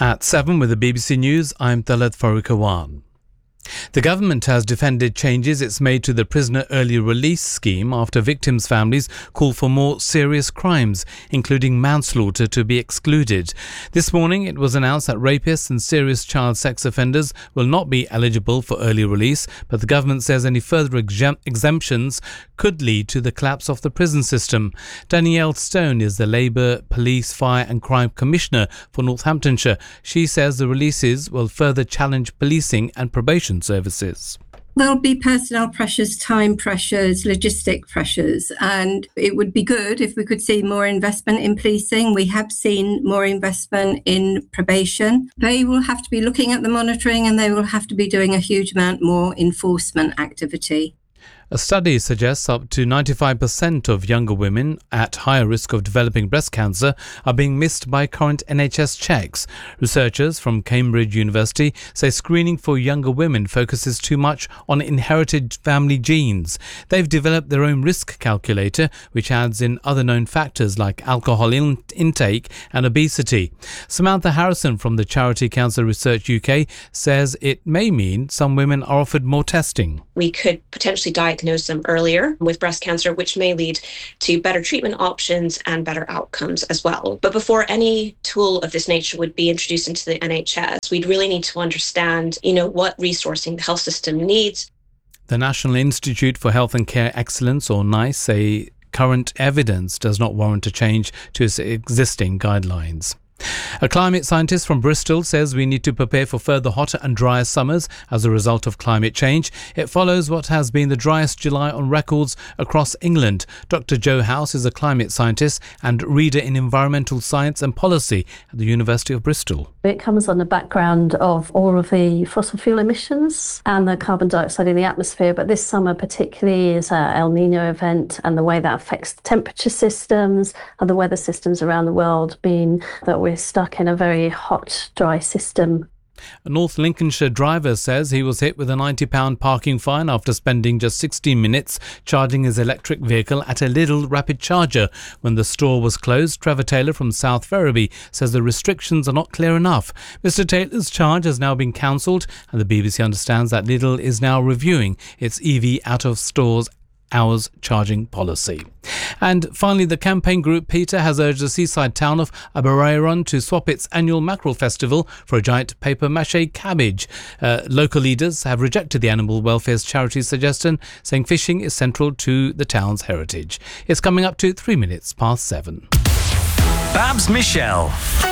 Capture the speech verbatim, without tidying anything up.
At seven with the B B C News, I'm Talat Farookawan. The government has defended changes it's made to the prisoner early release scheme after victims' families call for more serious crimes, including manslaughter, to be excluded. This morning, it was announced that rapists and serious child sex offenders will not be eligible for early release, but the government says any further exemp- exemptions could lead to the collapse of the prison system. Danielle Stone is the Labour Police, Fire and Crime Commissioner for Northamptonshire. She says the releases will further challenge policing and probation services. There'll be personnel pressures, time pressures, logistic pressures, and it would be good if we could see more investment in policing. We have seen more investment in probation. They will have to be looking at the monitoring and they will have to be doing a huge amount more enforcement activity. A study suggests up to ninety-five percent of younger women at higher risk of developing breast cancer are being missed by current N H S checks. Researchers from Cambridge University say screening for younger women focuses too much on inherited family genes. They've developed their own risk calculator, which adds in other known factors like alcohol in- intake and obesity. Samantha Harrison from the charity Cancer Research U K says it may mean some women are offered more testing. We could potentially diagnose them earlier with breast cancer, which may lead to better treatment options and better outcomes as well. But before any tool of this nature would be introduced into the N H S, we'd really need to understand, you know, what resourcing the health system needs. The National Institute for Health and Care Excellence, or NICE, say current evidence does not warrant a change to its existing guidelines. A climate scientist from Bristol says we need to prepare for further hotter and drier summers as a result of climate change. It follows what has been the driest July on records across England. Doctor Joe House is a climate scientist and reader in environmental science and policy at the University of Bristol. It comes on the background of all of the fossil fuel emissions and the carbon dioxide in the atmosphere, but this summer particularly is our El Nino event and the way that affects the temperature systems and the weather systems around the world, being that we're We're stuck in a very hot, dry system. A North Lincolnshire driver says he was hit with a ninety pounds parking fine after spending just sixteen minutes charging his electric vehicle at a Lidl rapid charger when the store was closed. Trevor Taylor from South Ferriby says the restrictions are not clear enough. Mister Taylor's charge has now been cancelled, and the B B C understands that Lidl is now reviewing its E V out-of-stores hours charging policy. And finally, the campaign group PETA has urged the seaside town of Aberaeron to swap its annual mackerel festival for a giant papier-mâché cabbage. Uh, local leaders have rejected the animal welfare charity's suggestion, saying fishing is central to the town's heritage. It's coming up to three minutes past seven. Babs Michelle.